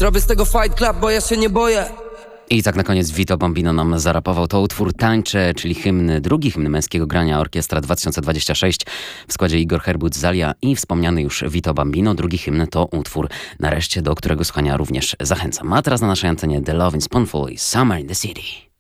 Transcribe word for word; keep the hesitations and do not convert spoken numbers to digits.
Zrobię z tego fight club, bo ja się nie boję. I tak na koniec Vito Bambino nam zarapował to utwór Tańczę, czyli hymn, drugi hymn męskiego grania Orkiestra dwa tysiące dwadzieścia sześć w składzie Igor Herbut, Zalia i wspomniany już Vito Bambino. Drugi hymn to utwór nareszcie, do którego słuchania również zachęcam. A teraz na naszej antenie The Lovin' Spoonful i Summer in the City.